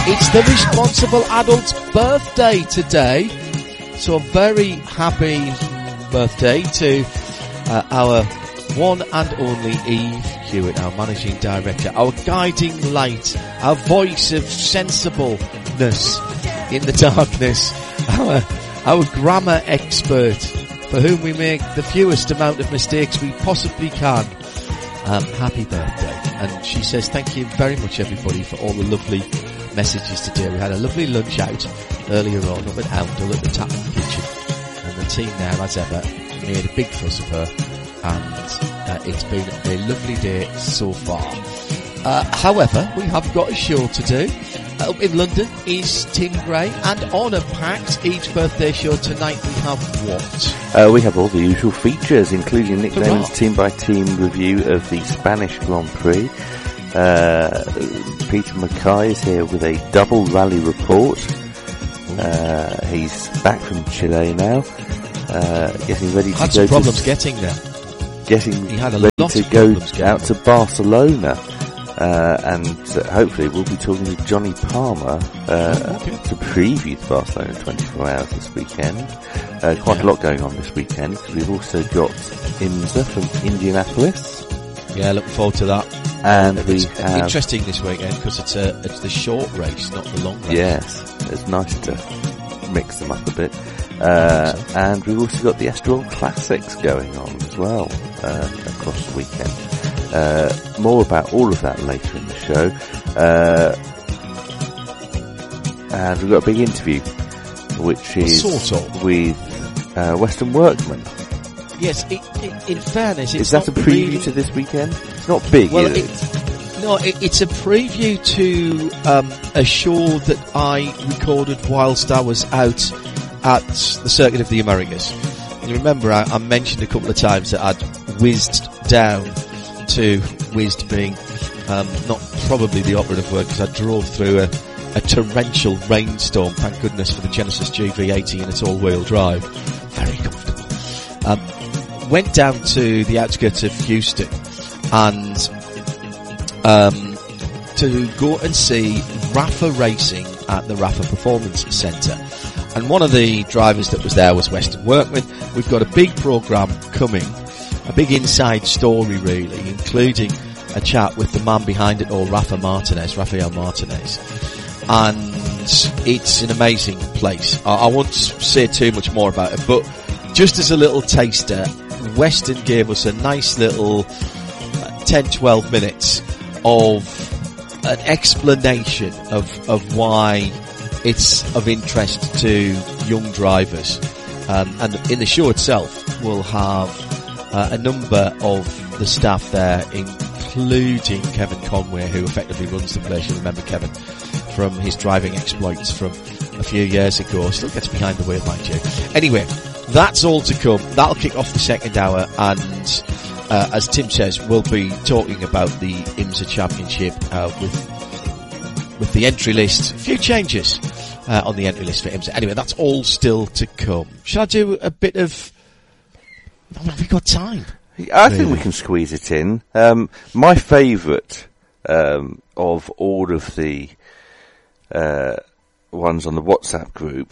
It's the responsible adult's birthday today. So a very happy birthday to our one and only Eve Hewitt, our managing director, our guiding light, our voice of sensibleness in the darkness, our grammar expert, for whom we make the fewest amount of mistakes we possibly can. Happy birthday. And she says thank you very much, everybody, for all the lovely messages today. We had a lovely lunch out earlier on up at Oundle at the Tapman Kitchen, and the team there, as ever, made a big fuss of her, and it's been a lovely day so far. However, we have got a show to do. Up in London is Tim Gray, and on a packed Eve's birthday show tonight we have what? We have all the usual features, including Nick Lehmann's team-by-team review of the Spanish Grand Prix. Peter Mackay is here with a double rally report. He's back from Chile now, getting ready to had some problems getting there. He had ready to go out to Barcelona. And hopefully we'll be talking to Johnny Palmer to preview the Barcelona 24 Hours this weekend. Quite a lot going on this weekend, because we've also got IMSA from Indianapolis. Yeah, looking forward to that. And it's interesting this weekend because it's the short race, not the long race. Yes, it's nice to mix them up a bit. And we've also got the Estoril Classics going on as well across the weekend. More about all of that later in the show. And we've got a big interview, which is with Western Workman. Yes, in fairness, it's is that a preview really to this weekend? It's not big, well, is it? It's a preview to a show that I recorded whilst I was out at the Circuit of the Americas. And you remember I mentioned a couple of times that I'd whizzed down to whizzed being not probably the operative word, because I drove through a torrential rainstorm, thank goodness for the Genesis GV80 and its all-wheel drive. Very comfortable. Went down to the outskirts of Houston and to go and see Rafa Racing at the Rafa Performance Centre. And one of the drivers that was there was Western Workman. We've got a big programme coming, a big inside story really, including a chat with the man behind it all, Rafael Martinez. And it's an amazing place. I won't say too much more about it, but just as a little taster, Western gave us a nice little 10-12 minutes of an explanation of why it's of interest to young drivers. And in the show itself, we'll have a number of the staff there, including Kevin Conway, who effectively runs the place. You'll remember Kevin from his driving exploits from a few years ago. Still gets behind the wheel, mind you. Anyway, that's all to come. That'll kick off the second hour, and as Tim says, we'll be talking about the IMSA Championship with the entry list. A few changes on the entry list for IMSA. Anyway, that's all still to come. Shall I do a bit of... Have we got time? I think we can squeeze it in. My favourite of all of the ones on the WhatsApp group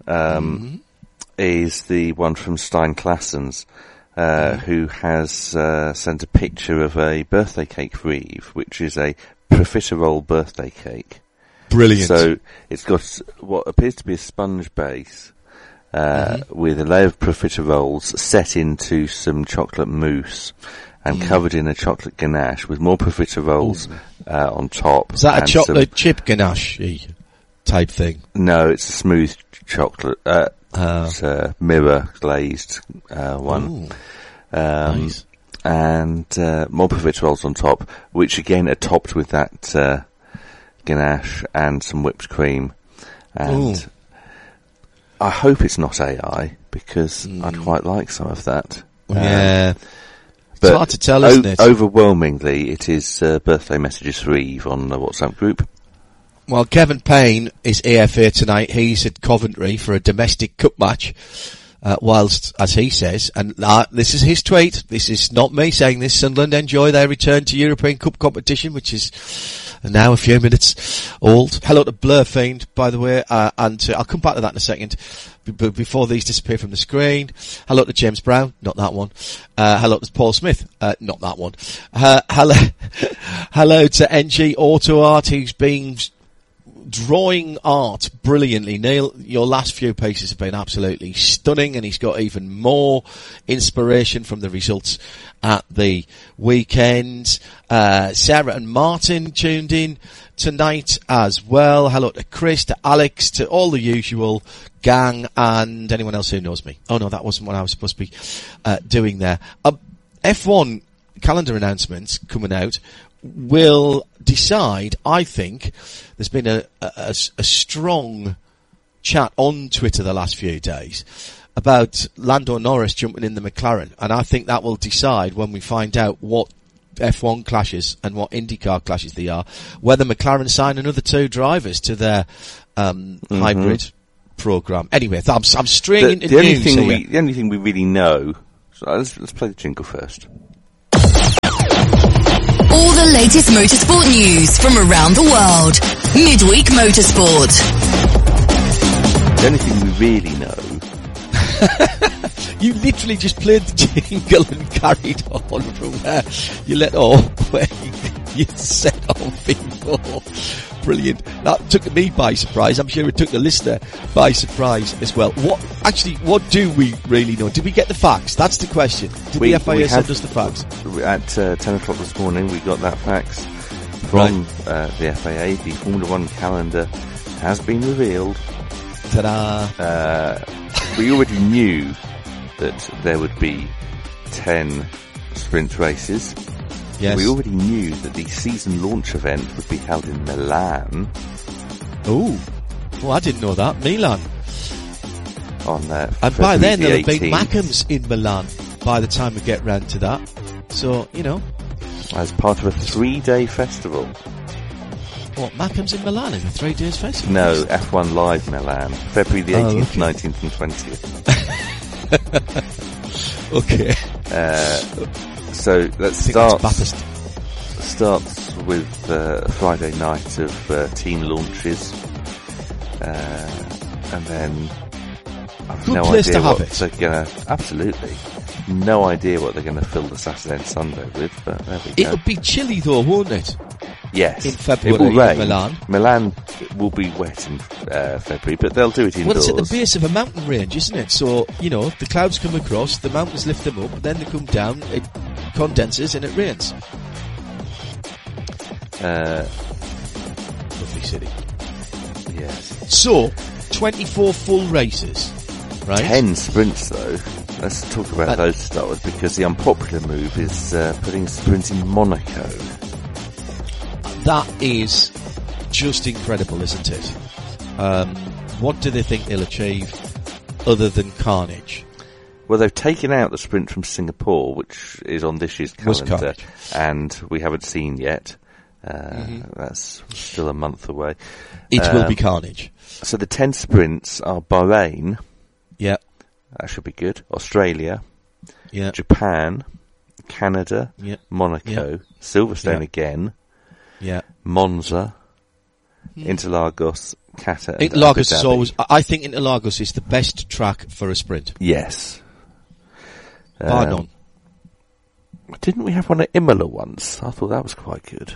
is the one from Stein Claessens, who has sent a picture of a birthday cake for Eve, which is a profiterole birthday cake. Brilliant. So it's got what appears to be a sponge base with a layer of profiteroles set into some chocolate mousse and covered in a chocolate ganache with more profiteroles on top. Is that a chocolate chip ganache type thing? No, it's a smooth chocolate. It's a mirror glazed one. Nice. And more profiteroles on top, which again are topped with that ganache and some whipped cream. And I hope it's not AI, because I'd quite like some of that. Yeah. But it's hard to tell, isn't it? Overwhelmingly, it is birthday messages for Eve on the WhatsApp group. Well, Kevin Payne is AFA tonight. He's at Coventry for a domestic cup match. whilst, as he says, and this is his tweet, this is not me saying this, Sunderland enjoy their return to European Cup competition, which is now a few minutes old. Hello to Blur Fiend, by the way, and I'll come back to that in a second, before these disappear from the screen. Hello to James Brown, not that one. Hello to Paul Smith, not that one. Hello to NG Auto Art, who's been drawing art brilliantly. Neil, your last few pieces have been absolutely stunning, and he's got even more inspiration from the results at the weekend. Sarah and Martin tuned in tonight as well. Hello to Chris, to Alex, to all the usual gang, and anyone else who knows me. Oh no, that wasn't what I was supposed to be doing there. F1 calendar announcements coming out will decide, I think. There's been a strong chat on Twitter the last few days about Lando Norris jumping in the McLaren, and I think that will decide when we find out what F1 clashes and what IndyCar clashes they are, whether McLaren sign another 2 drivers to their hybrid program. Anyway, I'm straying into news here. The only thing we really know, so let's play the jingle first. All the latest motorsport news from around the world. Midweek Motorsport. The only thing we really know. You literally just played the jingle and carried on from where you let off, where you set off before. Brilliant. That took me by surprise. I'm sure it took the listener by surprise as well. What do we really know? Did we get the facts? That's the question. Did the FIA send us the facts? At 10 o'clock this morning, we got that fax from the FIA. The Formula 1 calendar has been revealed. Ta-da! We already knew that there would be 10 sprint races. Yes. We already knew that the season launch event would be held in Milan. Oh, I didn't know that. Milan. On and by then there'll have been 18th. Mackems in Milan by the time we get round to that. So, as part of a 3-day festival. What, Mackems in Milan in a 3 days festival? No, F1 Live Milan. February the 18th, 19th and 20th. Okay. So let's starts with Friday night of team launches, and then I've Good no place idea to have what it. they're gonna. Absolutely, no idea what they're gonna fill the Saturday and Sunday with. But there we go. It'll be chilly though, won't it? Yes, in February, it will rain. in Milan. Milan will be wet in February, but they'll do it indoors. Well, it's at the base of a mountain range, isn't it? So, the clouds come across, the mountains lift them up, then they come down, it condenses and it rains. Lovely city. Yes. So, 24 full races, right? 10 sprints though. Let's talk about those to start with, because the unpopular move is putting sprints in Monaco. That is just incredible, isn't it? What do they think they'll achieve other than carnage? Well, they've taken out the sprint from Singapore, which is on this year's calendar, and we haven't seen yet. That's still a month away. It will be carnage. So the 10 sprints are Bahrain. Yeah. That should be good. Australia. Yeah. Japan. Canada. Yeah. Monaco. Silverstone again. Yeah. Monza. Interlagos. Qatar. Interlagos is always, I think Interlagos is the best track for a sprint. Yes. Bar none. Didn't we have one at Imola once? I thought that was quite good.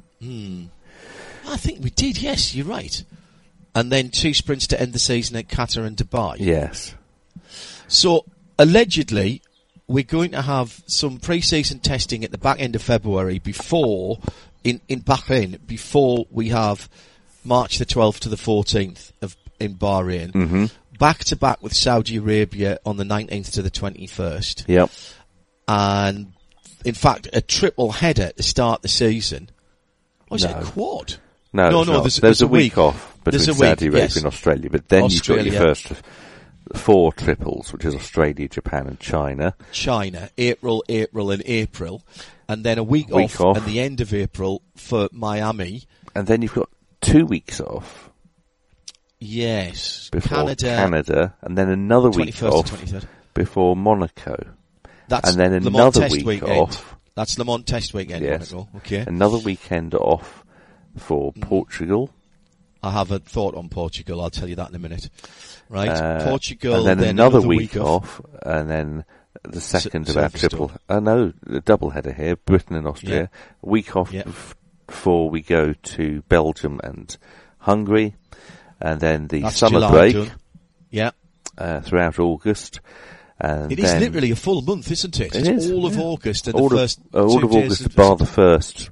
I think we did, yes, you're right. And then 2 sprints to end the season at Qatar and Dubai. Yes. So, allegedly, we're going to have some pre-season testing at the back end of February before, in Bahrain, before we have March the 12th to the 14th in Bahrain. Mm-hmm. Back to back with Saudi Arabia on the 19th to the 21st. Yep. And, in fact, a triple header to start the season. Or is it a quad? No, there's a week off between Saudi Arabia and Australia, but then you've got your first 4 triples, which is Australia, Japan and China. April, and April. And then a week off at the end of April for Miami. And then you've got 2 weeks off. Yes. Before Canada, and then another week off before Monaco. That's and then another week off. That's Le Mans Test Weekend, yes. Monaco. Okay. Another weekend off for Portugal. I have a thought on Portugal. I'll tell you that in a minute. Right, Portugal. And then another week off, and then the second of our triple. The double header here. Britain and Austria. A week off before we go to Belgium and Hungary, and then the summer July break. Yeah. Throughout August. And it is literally a full month, isn't it? It's all of August and all the first all 2 of days August bar the first.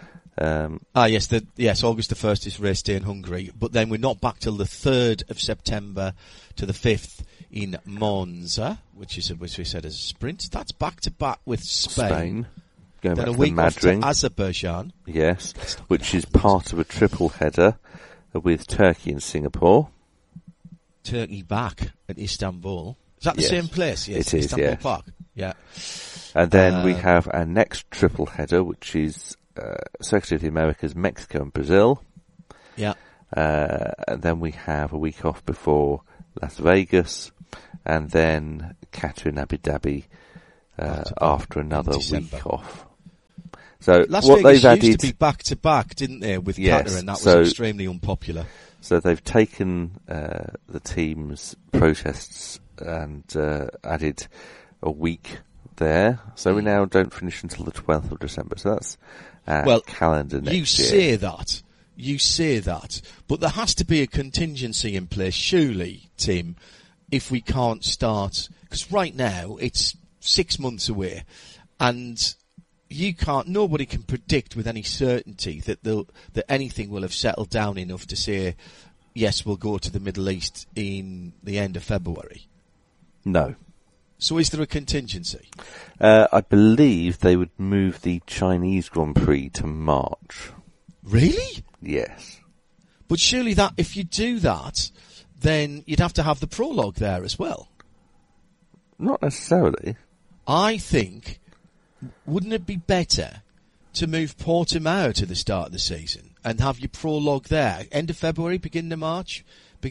Yes, August the 1st is race day in Hungary, but then we're not back till the 3rd of September to the 5th in Monza, which we said is a sprint. That's back to back with Spain. Going then back a week off to Madrid. Azerbaijan. Yes, which is part of a triple header with Turkey and Singapore. Turkey back at Istanbul. Is that the same place? Yes, it is, Istanbul Park. Yeah. And then we have our next triple header, which is Circuit of the Americas, Mexico and Brazil. Yeah. And then we have a week off before Las Vegas, and then Qatar and Abu Dhabi after another week off. So Las what Vegas they've added used to be back to back, didn't they, with Qatar, and that was extremely unpopular. So they've taken the team's protests and added a week there. So we now don't finish until the 12th of December. So that's calendar next year. You say that, but there has to be a contingency in place, surely, Tim, if we can't start, because right now it's 6 months away, and nobody can predict with any certainty that anything will have settled down enough to say, yes, we'll go to the Middle East in the end of February. No. So is there a contingency? I believe they would move the Chinese Grand Prix to March. Really? Yes. But surely if you do that, then you'd have to have the prologue there as well. Not necessarily. I think, wouldn't it be better to move Portimao to the start of the season and have your prologue there? End of February, beginning of March?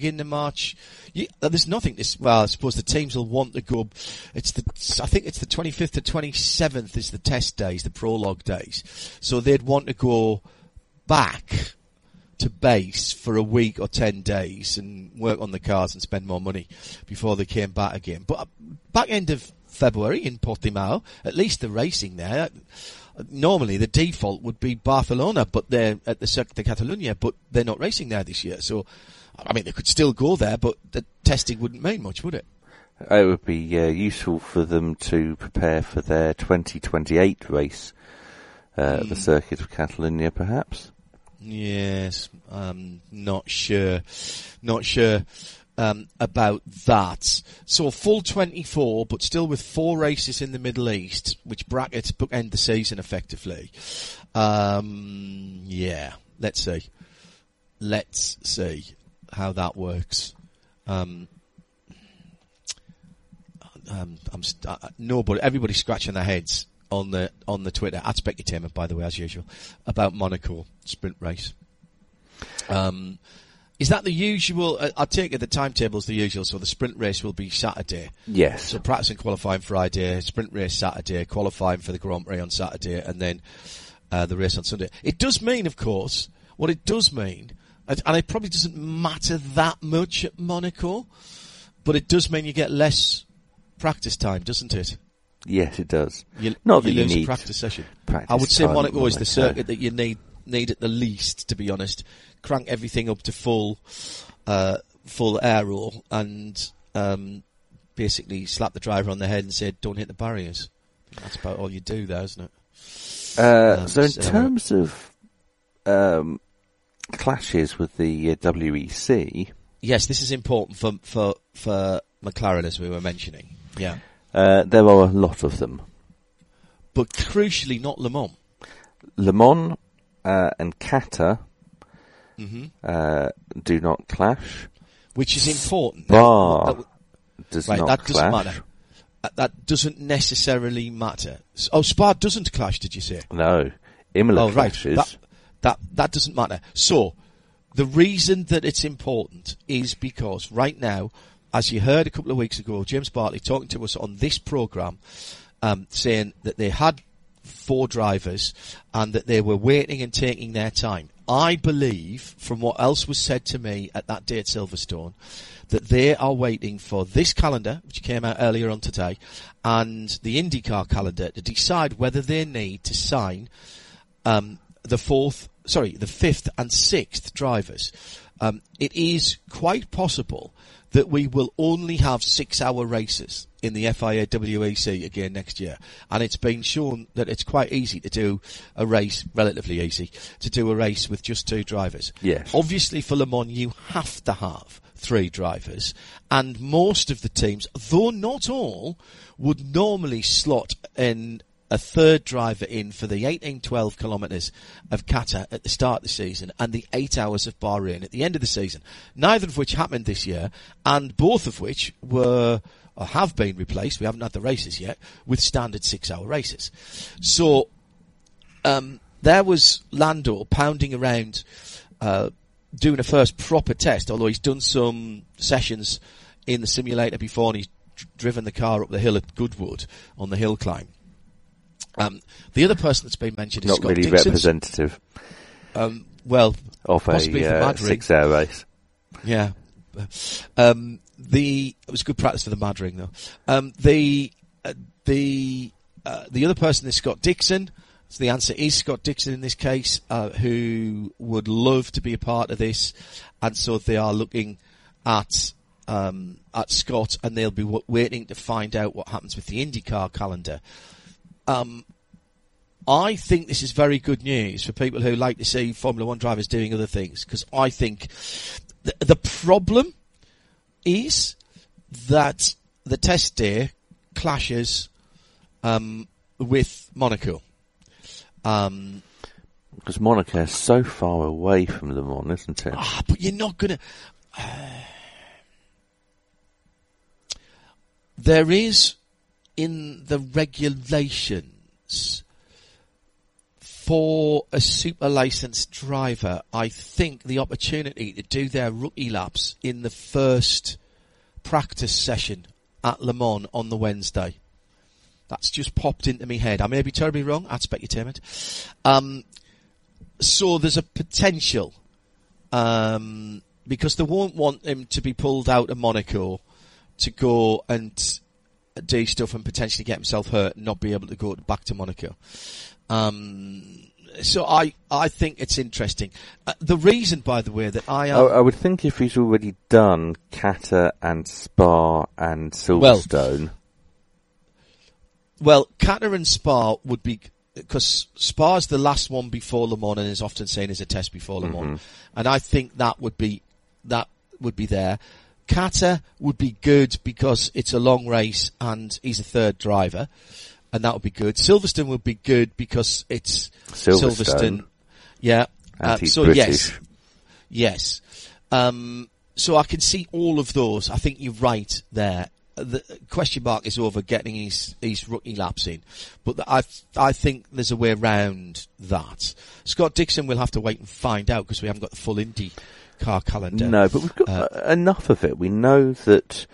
There's nothing I suppose the teams will want to go. I think it's the 25th to 27th is the test days, the prologue days. So they'd want to go back to base for a week or 10 days and work on the cars and spend more money before they came back again. But back end of February in Portimao, at least the racing there. Normally the default would be Barcelona, but they're at the Circuit de Catalunya, but they're not racing there this year. So, I mean, they could still go there, but the testing wouldn't mean much, would it? It would be useful for them to prepare for their 2028 race, the Circuit of Catalunya, perhaps. Yes, not sure about that. So full 24, but still with 4 races in the Middle East, which brackets bookend the season effectively. Let's see how that works. Everybody's scratching their heads on the Twitter at Specutainment, by the way, as usual, about Monaco sprint race. Is that the usual? I take it the timetable's the usual, so the sprint race will be Saturday. Yes. So practice and qualifying Friday, sprint race Saturday, qualifying for the Grand Prix on Saturday, and then the race on Sunday. It does mean, of course, what it does mean, and it probably doesn't matter that much at Monaco, but it does mean you get less practice time, doesn't it? Yes, it does. Not that you lose a practice session. I would say Monaco is the circuit that you need at the least, to be honest. Crank everything up to full aero and basically slap the driver on the head and say, "Don't hit the barriers." That's about all you do there, isn't it? So in terms of clashes with the WEC, yes, this is important for McLaren, as we were mentioning. Yeah. There are a lot of them. But crucially not Le Mans. Le Mans and Qatar do not clash. Which is important. Spa does not that clash. Doesn't matter. That doesn't necessarily matter. Oh, Spa doesn't clash, did you say? No. Imola clashes. That doesn't matter. So, the reason that it's important is because right now, as you heard a couple of weeks ago, James Bartley talking to us on this programme, saying that they had 4 drivers and that they were waiting and taking their time. I believe, from what else was said to me at that day at Silverstone, that they are waiting for this calendar, which came out earlier on today, and the IndyCar calendar to decide whether they need to sign the 5th and 6th drivers. It is quite possible that we will only have 6-hour races in the FIA WEC again next year. And it's been shown that it's quite easy to do a race, relatively easy, to do a race with just 2 drivers. Yes. Obviously for Le Mans you have to have 3 drivers, and most of the teams, though not all, would normally slot in a 3rd driver in for the 18-12 kilometres of Qatar at the start of the season and the 8 hours of Bahrain at the end of the season. Neither of which happened this year, and both of which were or have been replaced, we haven't had the races yet, with standard 6-hour races. So there was Lando pounding around doing a first proper test, although he's done some sessions in the simulator before and he's driven the car up the hill at Goodwood on the hill climb. The other person that's been mentioned is not Scott really Dixon. Representative. Well, of a 6-hour race. Yeah. It was good practice for the Mad Ring, though. The other person is Scott Dixon. So the answer is Scott Dixon in this case, who would love to be a part of this, and so they are looking at Scott, and they'll be waiting to find out what happens with the IndyCar calendar. I think this is very good news for people who like to see Formula One drivers doing other things, because I think the problem is that the test day clashes with Monaco. Because Monaco is so far away from Le Mans, isn't it? But you're not going to... there is, in the regulations, for a super licensed driver, I think the opportunity to do their rookie laps in the first practice session at Le Mans on the Wednesday. That's just popped into my head. I may be terribly wrong. I'd speculate. So there's a potential, because they won't want him to be pulled out of Monaco to go and do stuff and potentially get himself hurt and not be able to go back to Monaco. So I think it's interesting. The reason, by the way, that I would think if he's already done Qatar and Spa and Silverstone. Well, Qatar and Spa would be, because Spa's the last one before Le Mans and is often seen as a test before Le Mans. And I think that would be there. Qatar would be good because it's a long race and he's a 3rd driver, and that would be good. Silverstone would be good because it's Silverstone. Yeah. So yes. So I can see all of those. I think you're right there. The question mark is over getting his rookie laps in, but I think there's a way around that. Scott Dixon will have to wait and find out, because we haven't got the full IndyCar calendar. No, but we've got enough of it. We know that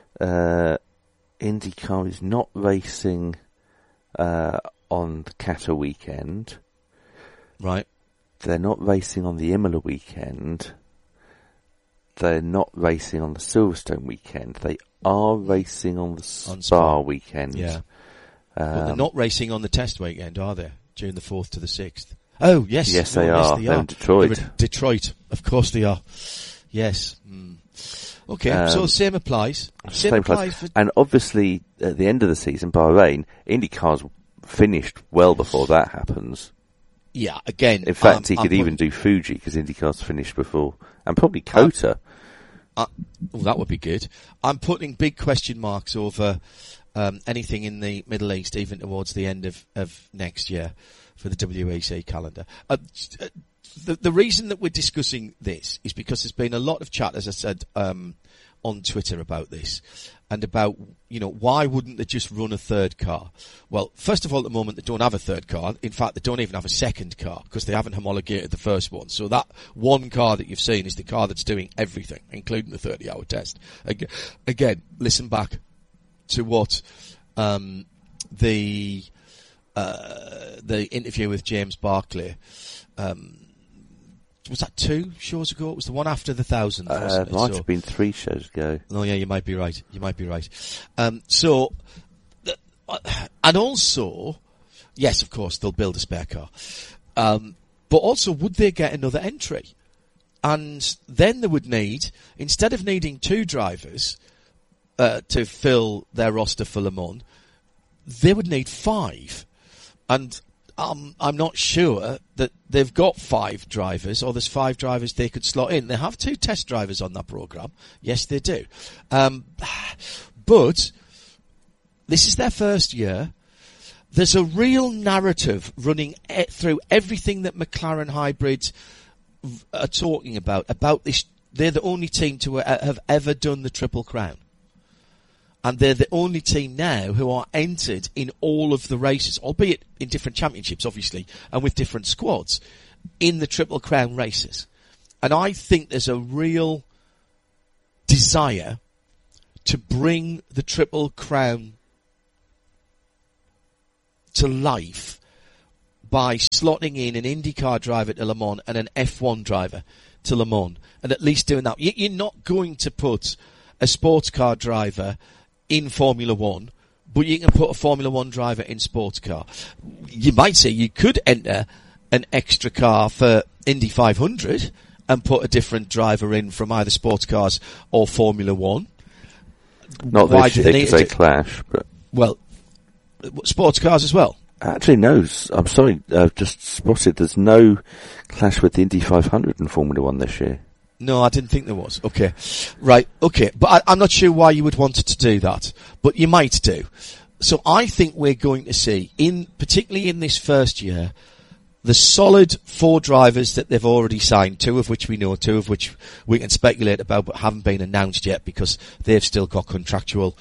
IndyCar is not racing on the Qatar weekend. Right. They're not racing on the Imola weekend. They're not racing on the Silverstone weekend. They are racing on the Spa weekend. Yeah. But they're not racing on the test weekend, are they? June the 4th to the 6th. Oh, yes. Yes, they are. They're in Detroit. They're in Detroit. Of course they are. Yes. Okay, so same applies. Same applies. And obviously, at the end of the season, Bahrain, IndyCar's finished well before that happens. Yeah, again. In fact, he could even do Fuji, because IndyCar's finished before. And probably Kota. That would be good. I'm putting big question marks over anything in the Middle East, even towards the end of next year, for the WEC calendar. The reason that we're discussing this is because there's been a lot of chat, as I said, on Twitter about this and about, why wouldn't they just run a third car? Well, first of all, at the moment, they don't have a third car. In fact, they don't even have a second car because they haven't homologated the first one. So that one car that you've seen is the car that's doing everything, including the 30-hour test. Again, listen back to what the interview with James Barclay, was that 2 shows ago? It was the one after the 1,000th, wasn't it? Might have been 3 shows ago. Oh yeah, you might be right. And also, yes, of course, they'll build a spare car. But also, would they get another entry? And then they would need, instead of needing 2 drivers to fill their roster for Le Mans, they would need 5. And I'm not sure that they've got 5 drivers, or there's 5 drivers they could slot in. They have 2 test drivers on that programme. Yes, they do. But this is their first year. There's a real narrative running through everything that McLaren hybrids are talking about this. They're the only team to have ever done the Triple Crown. And they're the only team now who are entered in all of the races, albeit in different championships, obviously, and with different squads, in the Triple Crown races. And I think there's a real desire to bring the Triple Crown to life by slotting in an IndyCar driver to Le Mans and an F1 driver to Le Mans, and at least doing that. You're not going to put a sports car driver in Formula 1, but you can put a Formula 1 driver in sports car. You might say you could enter an extra car for Indy 500 and put a different driver in from either sports cars or Formula 1. Not this year because they clash, but... Well, sports cars as well? Actually, no. I'm sorry, I've just spotted there's no clash with the Indy 500 in Formula 1 this year. No, I didn't think there was. Okay. Right, okay. But I'm not sure why you would want to do that. But you might do. So I think we're going to see, particularly in this first year, the solid 4 drivers that they've already signed, 2 of which we know, 2 of which we can speculate about but haven't been announced yet because they've still got contractual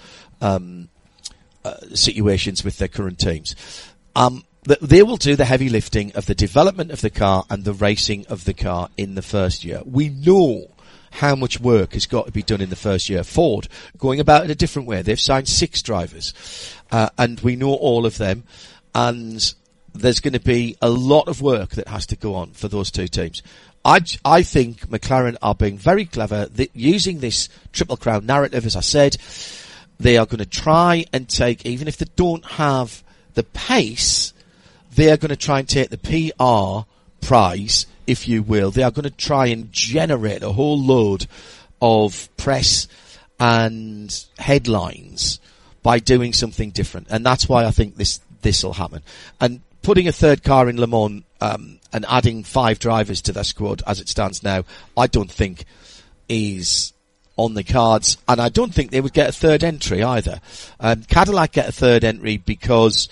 situations with their current teams. They will do the heavy lifting of the development of the car and the racing of the car in the first year. We know how much work has got to be done in the first year. Ford, going about it a different way. They've signed 6 drivers, and we know all of them, and there's going to be a lot of work that has to go on for those 2 teams. I think McLaren are being very clever, using this Triple Crown narrative, as I said. They are going to try and take, even if they don't have the pace, they are going to try and take the PR prize, if you will. They are going to try and generate a whole load of press and headlines by doing something different. And that's why I think this will happen. And putting a third car in Le Mans and adding 5 drivers to their squad as it stands now, I don't think is on the cards. And I don't think they would get a third entry either. Cadillac get a third entry because...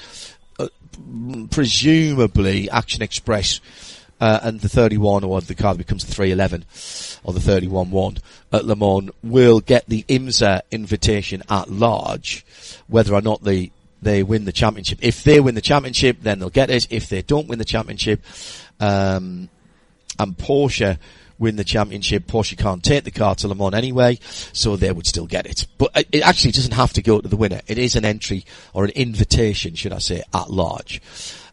presumably Action Express and the 31, or the car that becomes the 311 or the 31-1 at Le Mans will get the IMSA invitation at large, whether or not they win the championship. If they win the championship, then they'll get it. If they don't win the championship, and Porsche win the championship, Porsche can't take the car to Le Mans anyway, so they would still get it. But it actually doesn't have to go to the winner. It is an entry, or an invitation, should I say, at large.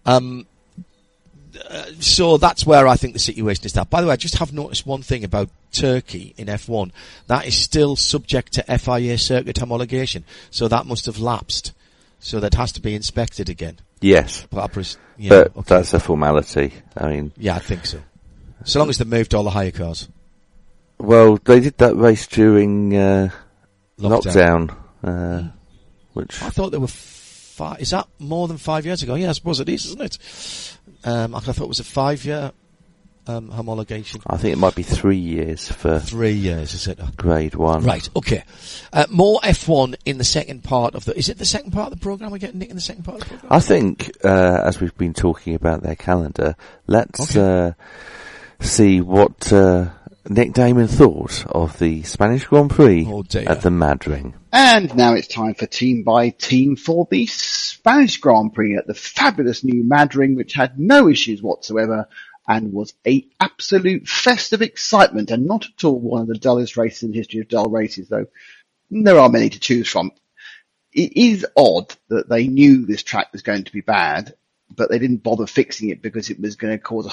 So that's where I think the situation is at. By the way, I just have noticed one thing about Turkey in F1. That is still subject to FIA circuit homologation, so that must have lapsed. So that has to be inspected again. Yes. But okay. That's a formality. I mean... Yeah, I think so. So long as they moved all the hire cars. Well, they did that race during lockdown, which... I thought they were is that more than 5 years ago? Yeah, I suppose it is, isn't it? I thought it was a 5-year homologation. I think it might be 3 years for... 3 years, is it? Grade 1. Right, okay. More F1 in the second part of the... Is it the second part of the programme? We're getting Nick in the second part of the programme? I think, as we've been talking about their calendar, let's see what Nick Damon thought of the Spanish Grand Prix at the Madring. And now it's time for Team by Team for the Spanish Grand Prix at the fabulous new Madring, which had no issues whatsoever and was a absolute fest of excitement, and not at all one of the dullest races in the history of dull races, though there are many to choose from. It is odd that they knew this track was going to be bad, but they didn't bother fixing it because it was going to cause a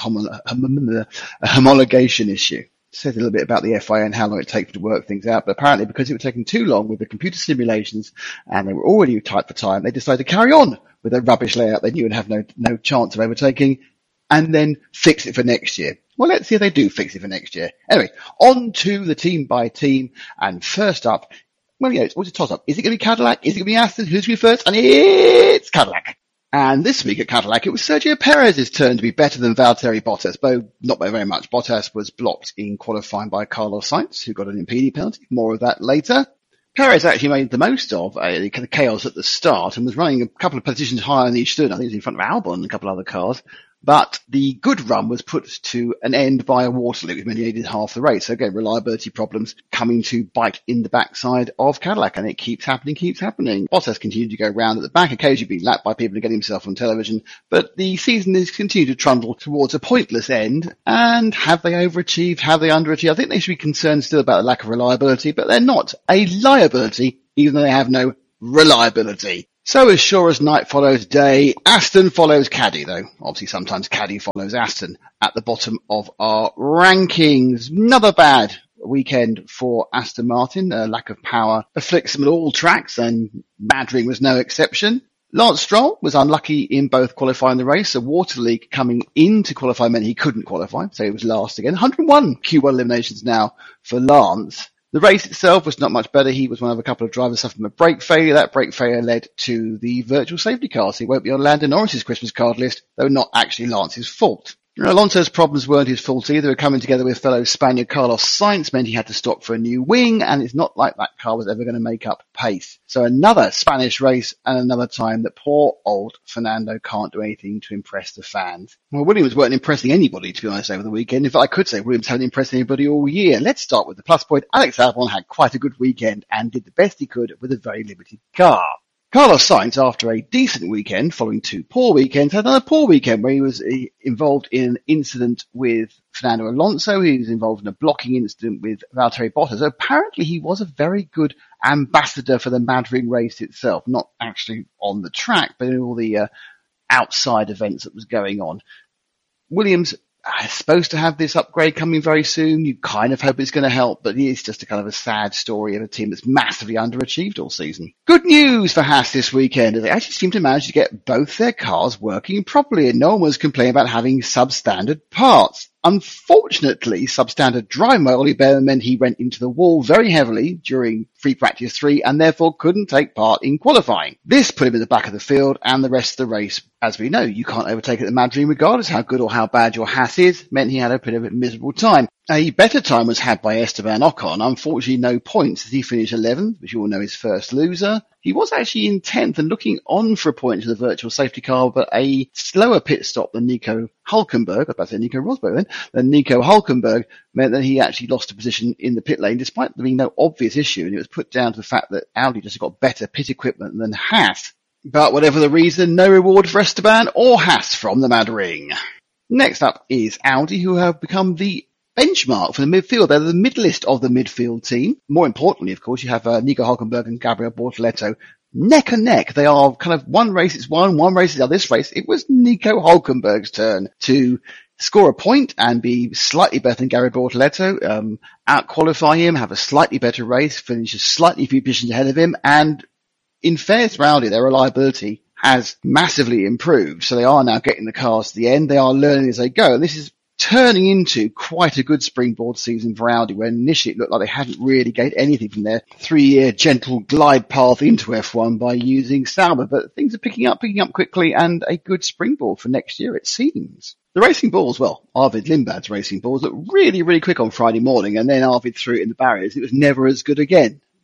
homologation issue. It says a little bit about the FIA and how long it takes to work things out, but apparently because it was taking too long with the computer simulations and they were already tight for time, they decided to carry on with a rubbish layout they knew would have no chance of overtaking, and then fix it for next year. Well, let's see if they do fix it for next year. Anyway, on to the team by team, and first up, well, yeah, it's always a toss-up. Is it going to be Cadillac? Is it going to be Aston? Who's going to be first? And it's Cadillac. And this week at Cadillac, it was Sergio Perez's turn to be better than Valtteri Bottas, though not by very much. Bottas was blocked in qualifying by Carlos Sainz, who got an impeding penalty. More of that later. Perez actually made the most of the kind of chaos at the start and was running a couple of positions higher than he should. I think he was in front of Albon and a couple of other cars. But the good run was put to an end via Waterloo, which meant he needed half the race. So again, reliability problems coming to bite in the backside of Cadillac, and it keeps happening. Bottas continued to go round at the back, occasionally being lapped by people to get himself on television. But the season has continued to trundle towards a pointless end. And have they overachieved? Have they underachieved? I think they should be concerned still about the lack of reliability, but they're not a liability, even though they have no reliability. So as sure as night follows day, Aston follows Caddy, though. Obviously sometimes Caddy follows Aston at the bottom of our rankings. Another bad weekend for Aston Martin. Lack of power afflicts them at all tracks, and Madring was no exception. Lance Stroll was unlucky in both qualifying the race. A water leak coming into qualify meant he couldn't qualify, so he was last again. 101 Q1 eliminations now for Lance. The race itself was not much better. He was one of a couple of drivers suffering a brake failure. That brake failure led to the virtual safety car, so he won't be on Lando Norris's Christmas card list, though not actually Lance's fault. Alonso's problems weren't his fault either. Coming together with fellow Spaniard Carlos Sainz meant he had to stop for a new wing, and it's not like that car was ever going to make up pace. So another Spanish race, and another time that poor old Fernando can't do anything to impress the fans. Well, Williams weren't impressing anybody, to be honest, over the weekend. In fact, I could say Williams hadn't impressed anybody all year. Let's start with the plus point. Alex Albon had quite a good weekend and did the best he could with a very limited car. Carlos Sainz, after a decent weekend, following two poor weekends, had another poor weekend where he was involved in an incident with Fernando Alonso. He was involved in a blocking incident with Valtteri Bottas. So apparently he was a very good ambassador for the Madring race itself, not actually on the track, but in all the outside events that was going on. Williams is supposed to have this upgrade coming very soon. You kind of hope it's going to help, but it's just a kind of a sad story of a team that's massively underachieved all season. Good news for Haas this weekend. They actually seem to manage to get both their cars working properly, and no one was complaining about having substandard parts. Unfortunately, substandard drive by Ollie Bearman meant he went into the wall very heavily during free practice 3 and therefore couldn't take part in qualifying. This put him in the back of the field, and the rest of the race, as we know, you can't overtake at the Madrid regardless how good or how bad your Haas is, meant he had a bit of a miserable time. A better time was had by Esteban Ocon. Unfortunately, no points as he finished 11th, which you all know is first loser. He was actually in 10th and looking on for a point to the virtual safety car, but a slower pit stop than Nico Hülkenberg, I was about to say Nico Rosberg then, than Nico Hülkenberg meant that he actually lost a position in the pit lane despite there being no obvious issue, and it was put down to the fact that Audi just got better pit equipment than Haas. But whatever the reason, no reward for Esteban or Haas from the Madring. Next up is Audi, who have become the benchmark for the midfield. They're the middlest of the midfield team. More importantly, of course, you have Nico Hülkenberg and Gabriel Bortoleto neck and neck. They are kind of one race it's one race it's the other. This race, it was Nico Hülkenberg's turn to score a point and be slightly better than Gabriel Bortoleto, out-qualify him, have a slightly better race, finish a slightly few positions ahead of him, and in fairness to Audi, their reliability has massively improved. So they are now getting the cars to the end. They are learning as they go. And this is turning into quite a good springboard season for Audi, when initially it looked like they hadn't really gained anything from their 3-year gentle glide path into F1 by using Sauber. But things are picking up quickly, and a good springboard for next year, it seems. The Racing Bulls, well, Arvid Lindbad's Racing Bulls, looked really, really quick on Friday morning, and then Arvid threw it in the barriers. It was never as good again.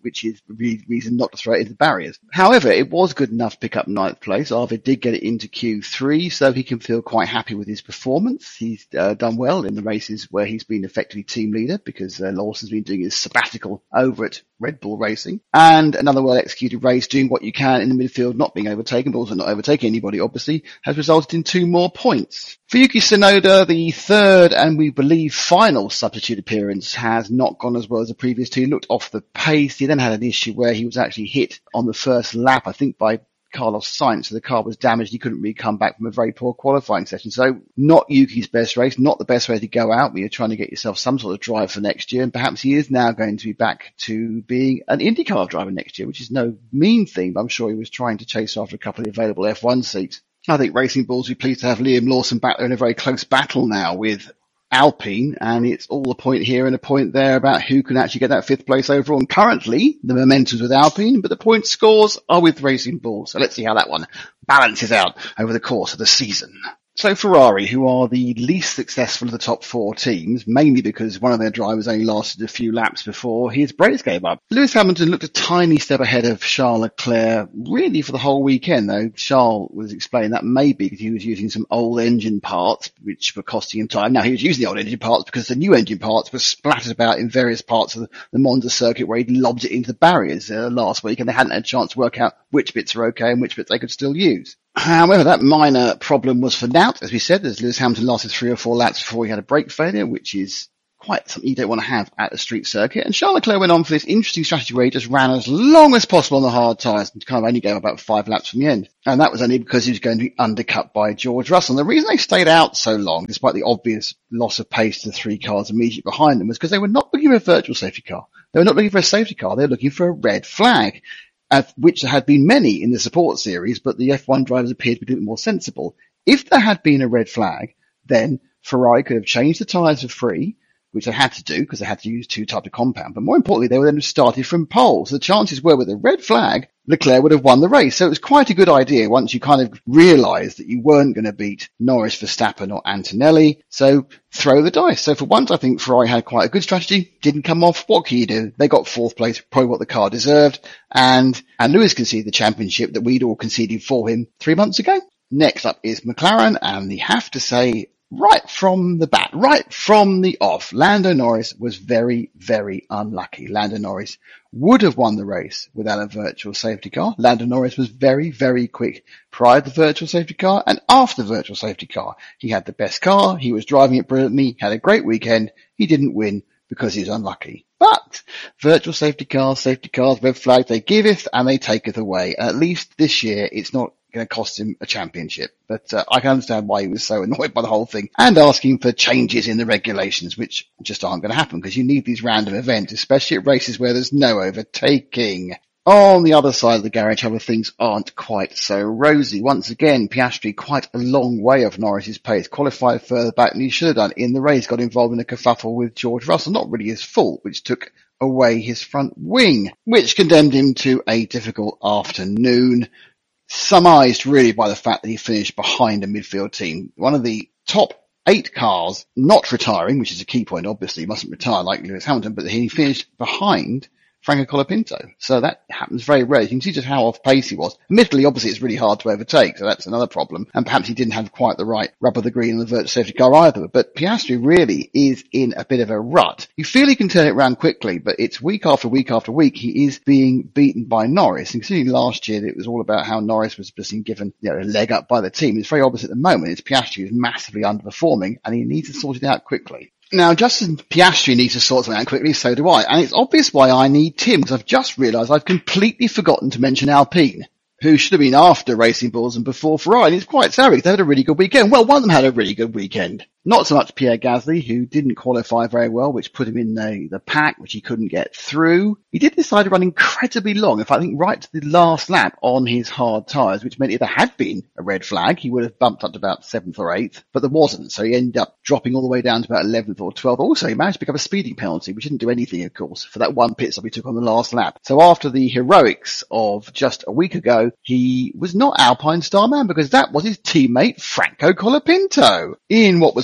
which is the reason not to throw it into the barriers. However, it was good enough to pick up 9th place. Arvid did get it into Q3, so he can feel quite happy with his performance. He's done well in the races where he's been effectively team leader, because Lawson's been doing his sabbatical over at Red Bull Racing. And another well-executed race, doing what you can in the midfield, not being overtaken, but also not overtaking anybody, obviously, has resulted in 2 more points. For Yuki Tsunoda, the third and we believe final substitute appearance has not gone as well as the previous 2. He looked off the pace. He then had an issue where he was actually hit on the first lap, I think by Carlos Sainz, so the car was damaged. He couldn't really come back from a very poor qualifying session. So not Yuki's best race, not the best way to go out when you're trying to get yourself some sort of drive for next year. And perhaps he is now going to be back to being an IndyCar driver next year, which is no mean thing, but I'm sure he was trying to chase after a couple of available F1 seats. I think Racing Bulls will be pleased to have Liam Lawson back there in a very close battle now with Alpine, and it's all a point here and a point there about who can actually get that 5th place overall. And currently, the momentum's with Alpine, but the point scores are with Racing Bulls. So let's see how that one balances out over the course of the season. So Ferrari, who are the least successful of the top 4 teams, mainly because one of their drivers only lasted a few laps before his brakes gave up. Lewis Hamilton looked a tiny step ahead of Charles Leclerc, really for the whole weekend, though Charles was explaining that maybe because he was using some old engine parts, which were costing him time. Now, he was using the old engine parts because the new engine parts were splattered about in various parts of the Monza circuit where he lobbed it into the barriers last week, and they hadn't had a chance to work out which bits are okay and which bits they could still use. However, that minor problem was for naught, as we said, as Lewis Hamilton lasted 3 or 4 laps before he had a brake failure, which is quite something you don't want to have at a street circuit. And Charles Leclerc went on for this interesting strategy where he just ran as long as possible on the hard tyres and kind of only gave about 5 laps from the end. And that was only because he was going to be undercut by George Russell. And the reason they stayed out so long, despite the obvious loss of pace to the 3 cars immediately behind them, was because they were not looking for a virtual safety car. They were not looking for a safety car. They were looking for a red flag, which there had been many in the support series, but the F1 drivers appeared to be a bit more sensible. If there had been a red flag, then Ferrari could have changed the tyres for free, which they had to do because they had to use 2 types of compound. But more importantly, they would then have started from pole. So the chances were with a red flag, Leclerc would have won the race. So it was quite a good idea once you kind of realised that you weren't going to beat Norris, Verstappen or Antonelli. So throw the dice. So for once, I think Ferrari had quite a good strategy. Didn't come off. What can you do? They got 4th place, probably what the car deserved. And Lewis conceded the championship that we'd all conceded for him 3 months ago. Next up is McLaren, and they have to say, right from the bat, right from the off, Lando Norris was very, very unlucky. Lando Norris would have won the race without a virtual safety car. Lando Norris was very, very quick prior to the virtual safety car and after the virtual safety car. He had the best car. He was driving it brilliantly, had a great weekend. He didn't win because he was unlucky. But virtual safety cars, red flag, they giveth and they taketh away. At least this year, it's not going to cost him a championship. But I can understand why he was so annoyed by the whole thing and asking for changes in the regulations, which just aren't going to happen because you need these random events, especially at races where there's no overtaking. On the other side of the garage, however, things aren't quite so rosy. Once again, Piastri quite a long way off Norris's pace, qualified further back than he should have done in the race, got involved in a kerfuffle with George Russell, not really his fault, which took away his front wing, which condemned him to a difficult afternoon, surmised really by the fact that he finished behind a midfield team. One of the top 8 cars not retiring, which is a key point, obviously, he mustn't retire like Lewis Hamilton, but he finished behind Franco Colapinto. So that happens very rarely. You can see just how off pace he was. Admittedly, obviously, it's really hard to overtake, so that's another problem. And perhaps he didn't have quite the right rub of the green in the virtual safety car either. But Piastri really is in a bit of a rut. You feel he can turn it around quickly, but it's week after week after week, he is being beaten by Norris. And considering last year, it was all about how Norris was just being given a leg up by the team. It's very obvious at the moment. It's Piastri who's massively underperforming, and he needs to sort it out quickly. Now, Justin Piastri needs to sort something out quickly, so do I. And it's obvious why I need Tim, because I've just realised I've completely forgotten to mention Alpine, who should have been after Racing Bulls and before Ferrari. And it's quite sad because they had a really good weekend. Well, one of them had a really good weekend. Not so much Pierre Gasly, who didn't qualify very well, which put him in the pack, which he couldn't get through. He did decide to run incredibly long, in fact, I think right to the last lap on his hard tyres, which meant if there had been a red flag, he would have bumped up to about 7th or 8th, but there wasn't. So he ended up dropping all the way down to about 11th or 12th. Also, he managed to pick up a speeding penalty, which didn't do anything, of course, for that one pit stop he took on the last lap. So after the heroics of just a week ago, he was not Alpine star man because that was his teammate Franco Colapinto in what was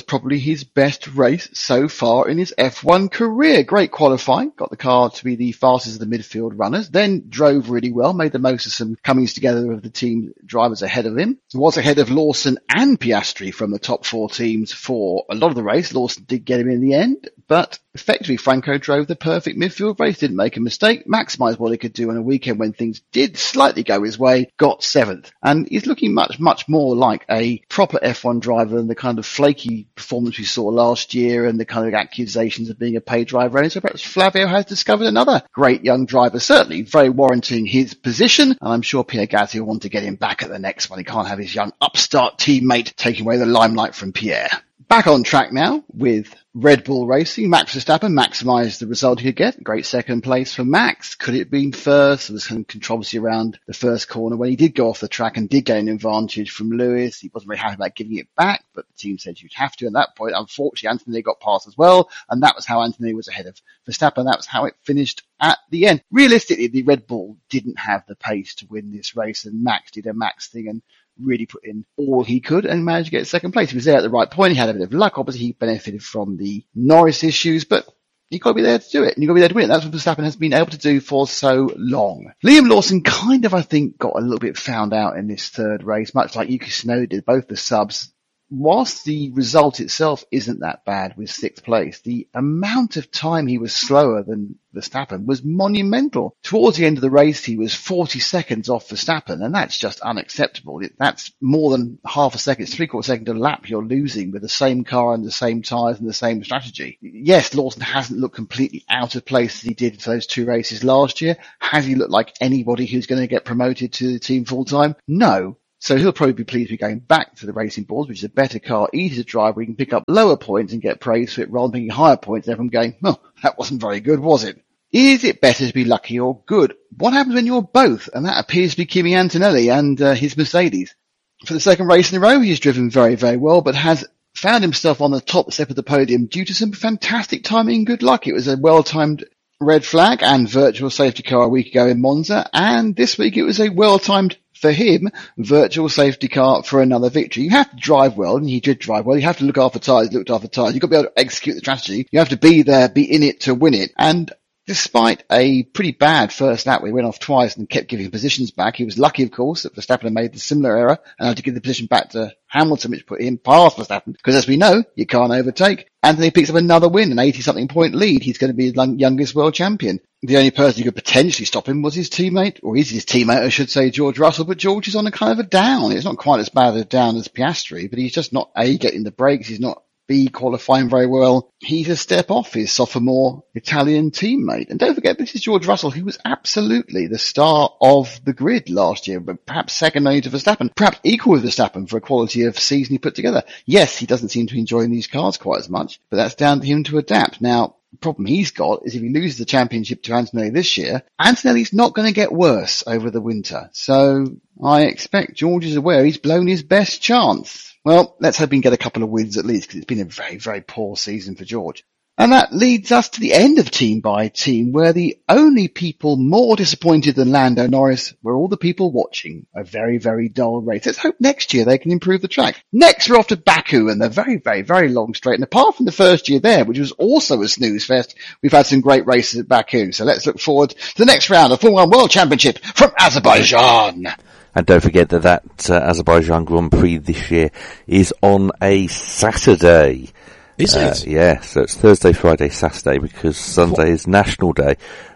probably his best race so far in his F1 career. Great qualifying, got the car to be the fastest of the midfield runners, then drove really well, made the most of some comings together of the team drivers ahead of him. He was ahead of Lawson and Piastri from the top 4 teams for a lot of the race. Lawson did get him in the end, but effectively Franco drove the perfect midfield race, didn't make a mistake, maximised what he could do on a weekend when things did slightly go his way, got 7th. And he's looking much more like a proper F1 driver than the kind of flaky performance we saw last year and the kind of accusations of being a paid driver. And so perhaps Flavio has discovered another great young driver, certainly very warranting his position. And I'm sure Pierre Gasly will want to get him back at the next one. He can't have his young upstart teammate taking away the limelight from Pierre. Back on track now with Red Bull Racing. Max Verstappen maximised the result he could get. Great second place for Max. Could it have been first? There was some controversy around the first corner when he did go off the track and did gain an advantage from Lewis. He wasn't very happy about giving it back, but the team said you'd have to. At that point, unfortunately, Anthony got past as well, and that was how Anthony was ahead of Verstappen. That was how it finished at the end. Realistically, the Red Bull didn't have the pace to win this race, and Max did a Max thing and really put in all he could and managed to get second place. He was there at the right point. He had a bit of luck. Obviously, he benefited from the Norris issues, but you've got to be there to do it, and you've got to be there to win it. That's what Verstappen has been able to do for so long. Liam Lawson kind of, I think, got a little bit found out in this third race, much like Yuki Tsunoda did, both the subs. Whilst the result itself isn't that bad with 6th place, the amount of time he was slower than Verstappen was monumental. Towards the end of the race, he was 40 seconds off Verstappen, and that's just unacceptable. That's more than half a second, 3/4 second a lap you're losing with the same car and the same tyres and the same strategy. Yes, Lawson hasn't looked completely out of place as he did for those 2 races last year. Has he looked like anybody who's going to get promoted to the team full time? No. So he'll probably be pleased with going back to the racing boards, which is a better car, easier to drive, where he can pick up lower points and get praise for it rather than picking higher points and everyone going, well, that wasn't very good, was it? Is it better to be lucky or good? What happens when you're both? And that appears to be Kimi Antonelli and his Mercedes. For the second race in a row, he's driven very, very well, but has found himself on the top step of the podium due to some fantastic timing and good luck. It was a well-timed red flag and virtual safety car a week ago in Monza, and this week it was a well-timed, for him, virtual safety car for another victory. You have to drive well, and he did drive well. You have to look after tyres, looked after tyres. You've got to be able to execute the strategy. You have to be there, be in it to win it. And despite a pretty bad first lap where he went off twice and kept giving positions back, he was lucky, of course, that Verstappen had made the similar error and had to give the position back to Hamilton, which put him past Verstappen. Because as we know, you can't overtake. Anthony picks up another win, an 80-something point lead. He's going to be the youngest world champion. The only person who could potentially stop him was his teammate, or is his teammate, I should say, George Russell, but George is on a kind of a down. It's not quite as bad a down as Piastri, but he's just not A, getting the breaks. He's not B, qualifying very well. He's a step off his sophomore Italian teammate. And don't forget, this is George Russell, who was absolutely the star of the grid last year, but perhaps second only to Verstappen, perhaps equal with Verstappen for a quality of season he put together. Yes, he doesn't seem to be enjoying these cars quite as much, but that's down to him to adapt. Now, the problem he's got is if he loses the championship to Antonelli this year, Antonelli's not going to get worse over the winter. So I expect George is aware he's blown his best chance. Well, let's hope he can get a couple of wins at least, because it's been a very, very poor season for George. And that leads us to the end of Team by Team, where the only people more disappointed than Lando Norris were all the people watching a very, very dull race. Let's hope next year they can improve the track. Next, we're off to Baku and the very, very, very long straight. And apart from the first year there, which was also a snooze fest, we've had some great races at Baku. So let's look forward to the next round of Formula 1 World Championship from Azerbaijan. And don't forget that Azerbaijan Grand Prix this year is on a Saturday. Is it? Yeah, so it's Thursday, Friday, Saturday, because Sunday is National Day.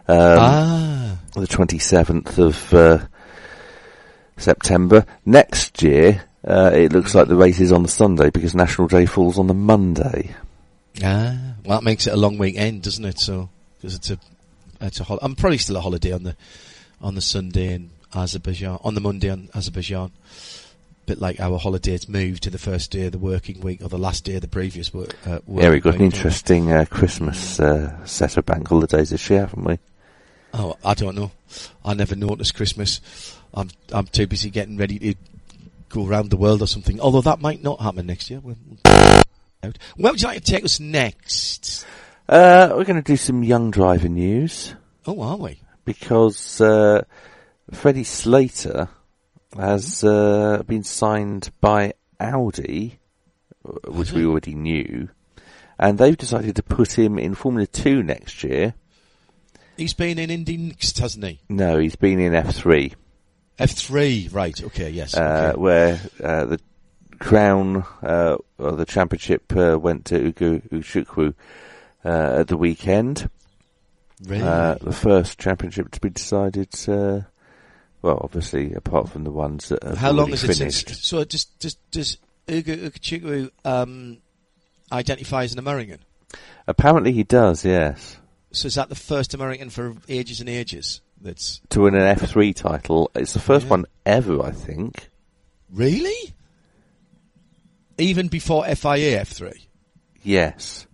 The 27th of September. Next year, it looks like the race is on the Sunday, because National Day falls on the Monday. Well, that makes it a long weekend, doesn't it? So, because it's a I'm probably still a holiday on the Sunday in Azerbaijan, on the Monday on Azerbaijan. Bit like our holidays moved to the first day of the working week or the last day of the previous work. Yeah, we've got an interesting Christmas set of bank holidays this year, haven't we? Oh, I don't know. I never noticed Christmas. I'm too busy getting ready to go around the world or something. Although that might not happen next year. Where would you like to take us next? We're going to do some young driver news. Oh, are we? Because Freddie Slater has been signed by Audi which we already knew. And they've decided to put him in Formula 2 next year. He's been in Indy next, hasn't he? No, he's been in F3. F3, right, okay, yes. Where the crown, or the championship, went to Ugo Uchukwu at the weekend. Really? The first championship to be decided, well, obviously, apart from the ones that have How long already has finished. it since? So does Ugo Uchukwu identify as an American? Apparently he does, yes. So is that the first American for ages and ages? That's To win an F3 title. It's the first one ever, I think. Really? Even before FIA F3? Yes.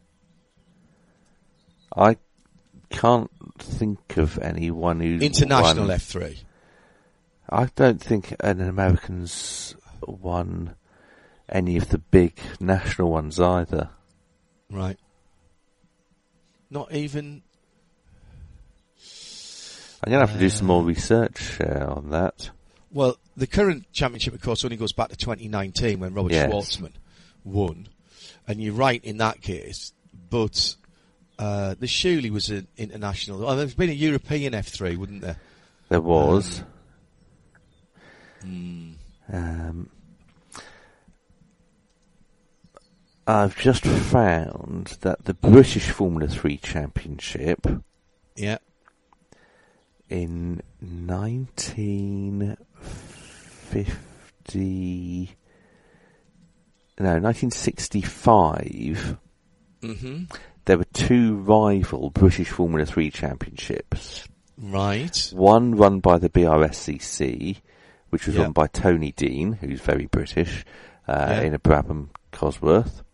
I can't think of anyone who's International won. F3? I don't think an American's won any of the big national ones either. Right. Not even... I'm going to have to do some more research on that. Well, the current championship, of course, only goes back to 2019 when Robert Schwartzman won. And you're right in that case, but there surely was an international... Oh, there's been a European F3, wouldn't there? There was. I've just found that the British Formula 3 Championship in 1965, there were two rival British Formula 3 Championships. Right. One run by the BRSCC, which was run by Tony Dean, who's very British, in a Brabham Cosworth.